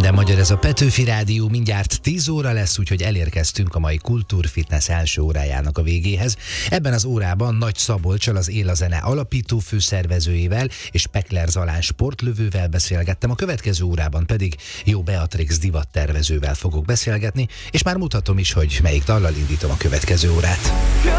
De magyar ez a Petőfi Rádió, mindjárt 10 óra lesz, úgyhogy elérkeztünk a mai Kultúrfitness első órájának a végéhez. Ebben az órában Nagy Szabolccsal, az Él a Zene alapító főszervezőjével és Pekler Zalán sportlövővel beszélgettem, a következő órában pedig Jó Beatrix divattervezővel fogok beszélgetni, és már mutatom is, hogy melyik dallal indítom a következő órát.